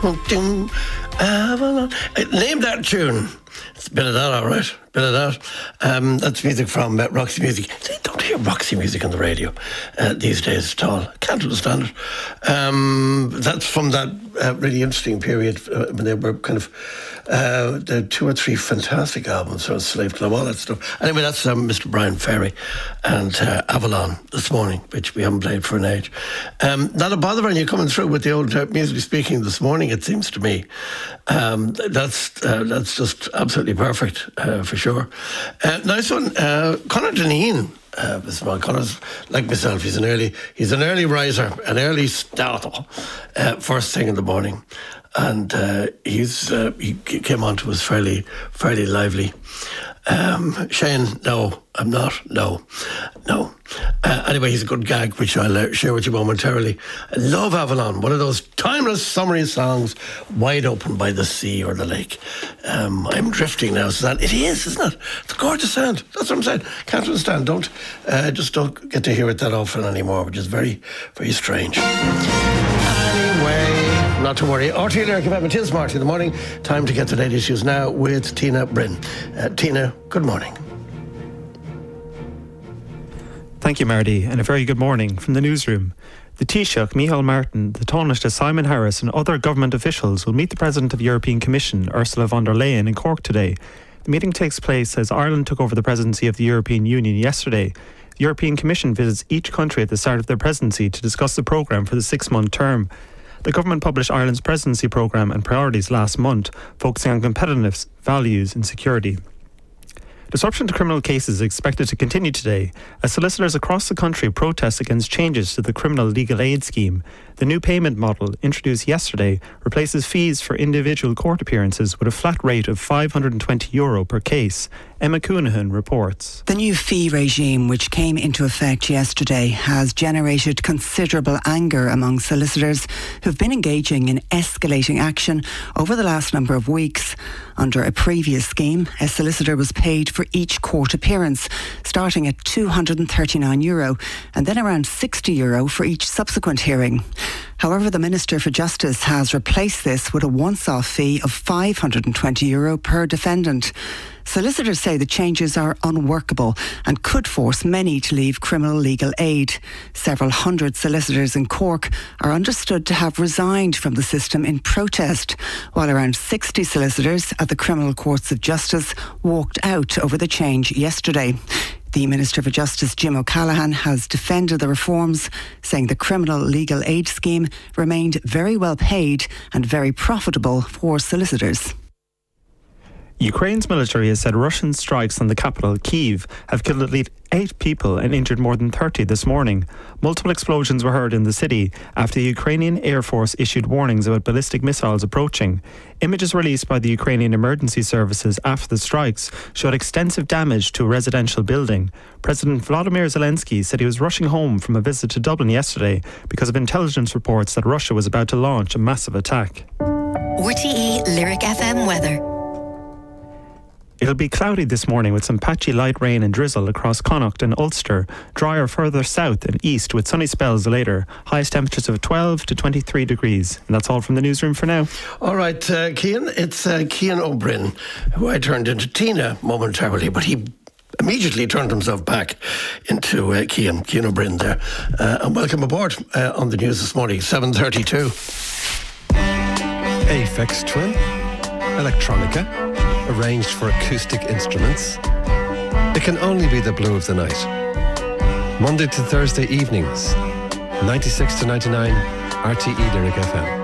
Avalon. Name that tune. It's a bit of that, all right. Bit of that. That's music from Roxy Music. They don't hear Roxy Music on the radio these days at all. Can't understand it. That's from that really interesting period when they were kind of there were 2 or 3 fantastic albums around Slave Club, all that stuff. Anyway, that's Mr. Brian Ferry and Avalon this morning, which we haven't played for an age. Not a bother on you coming through with the old Musically Speaking this morning, it seems to me. That's just absolutely perfect, for sure. Nice one. Conor Dineen. Conor's like myself. He's an early riser, an early starter, first thing in the morning, and he came on to us fairly lively. Shane, no, I'm not. No. Anyway, he's a good gag, which I'll share with you momentarily. I love Avalon, one of those timeless summery songs, wide open by the sea or the lake. I'm drifting now, Suzanne. It is, isn't it? It's a gorgeous sound. That's what I'm saying. Can't understand. Just don't get to hear it that often anymore, which is very, very strange. Anyway, not to worry. RTÉ Lyric FM, it is Marty in the morning. Time to get to latest issues now with Tina Bryn. Tina, good morning. Thank you, Marty, and a very good morning from the newsroom. The Taoiseach, Micheál Martin, the Taoiseach Simon Harris and other government officials will meet the President of the European Commission, Ursula von der Leyen, in Cork today. The meeting takes place as Ireland took over the presidency of the European Union yesterday. The European Commission visits each country at the start of their presidency to discuss the programme for the 6-month term. The government published Ireland's presidency programme and priorities last month, focusing on competitiveness, values and security. Disruption to criminal cases is expected to continue today as solicitors across the country protest against changes to the criminal legal aid scheme. The new payment model, introduced yesterday, replaces fees for individual court appearances with a flat rate of €520 per case. Emma Coonahan reports. The new fee regime, which came into effect yesterday, has generated considerable anger among solicitors who've been engaging in escalating action over the last number of weeks. Under a previous scheme, a solicitor was paid for each court appearance, starting at €239 and then around €60 for each subsequent hearing. However, the Minister for Justice has replaced this with a once-off fee of €520 per defendant. Solicitors say the changes are unworkable and could force many to leave criminal legal aid. Several hundred solicitors in Cork are understood to have resigned from the system in protest, while around 60 solicitors at the Criminal Courts of Justice walked out over the change yesterday. The Minister for Justice, Jim O'Callaghan, has defended the reforms, saying the criminal legal aid scheme remained very well paid and very profitable for solicitors. Ukraine's military has said Russian strikes on the capital, Kyiv, have killed at least 8 people and injured more than 30 this morning. Multiple explosions were heard in the city after the Ukrainian Air Force issued warnings about ballistic missiles approaching. Images released by the Ukrainian emergency services after the strikes showed extensive damage to a residential building. President Volodymyr Zelensky said he was rushing home from a visit to Dublin yesterday because of intelligence reports that Russia was about to launch a massive attack. RTÉ Lyric FM weather. It'll be cloudy this morning with some patchy light rain and drizzle across Connacht and Ulster, drier further south and east with sunny spells later. Highest temperatures of 12 to 23 degrees. And that's all from the newsroom for now. All right, Cian, it's Cian O'Brien, who I turned into Tina momentarily, but he immediately turned himself back into Cian O'Brien there. And welcome aboard on the news this morning, 7:32. Aphex Twin, Electronica, arranged for acoustic instruments. It can only be the blue of the night. Monday to Thursday evenings, 96 to 99, RTÉ Lyric FM.